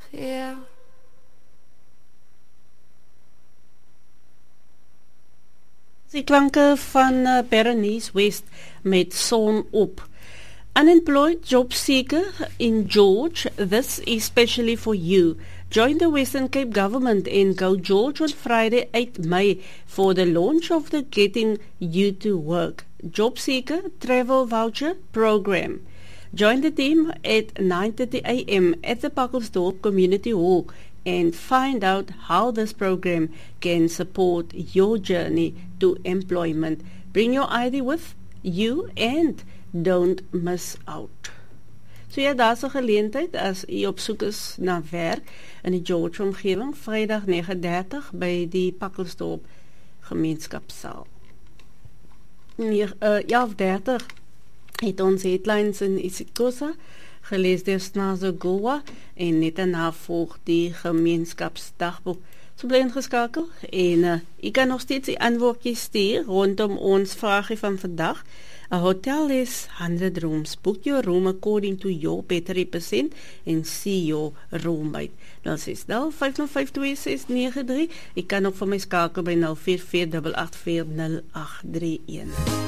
Ja. Die klanke van Berenice West met Son op. Unemployed job seeker in George, this is specially for you. Join the Western Cape government and go George on Friday 8 May for the launch of the Getting You to Work Job Seeker Travel Voucher Program. Join the team at 9:30 a.m. at the Packlesdorp Community Hall and find out how this program can support your journey to employment. Bring your ID with you and don't miss out. So ja, daar is 'n geleentheid as u op soek is na werk in die George omgewing, Vrydag 9:30 by die Packlesdorp gemeenskapsaal. 11:30 het ons headlines in isiXhosa gelees deur Snazo Goa en net daarna volg die gemeenskapsdagboek. So bly ingeskakel en u kan nog steeds die antwoordjies stuur rondom ons vraagie van vandag. A hotel is 100 rooms. Book your room according to your better percent and see your room mate. 060-505-2693. Ek kan ook vir my skakel by 044-884-0831.